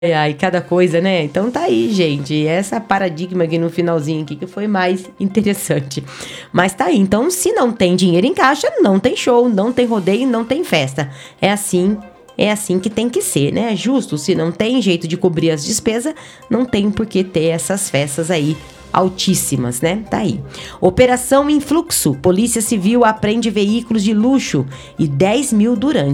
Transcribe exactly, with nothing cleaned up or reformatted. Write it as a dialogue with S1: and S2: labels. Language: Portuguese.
S1: Ai, ai, cada coisa, né? Então tá aí, gente. Essa paradigma aqui no finalzinho aqui que foi mais interessante. Mas tá aí. Então, se não tem dinheiro em caixa, não tem show, não tem rodeio, não tem festa. É assim, é assim que tem que ser, né? É justo. Se não tem jeito de cobrir as despesas, não tem por que ter essas festas aí altíssimas, né? Tá aí. Operação Influxo. Polícia Civil apreende veículos de luxo e dez mil durante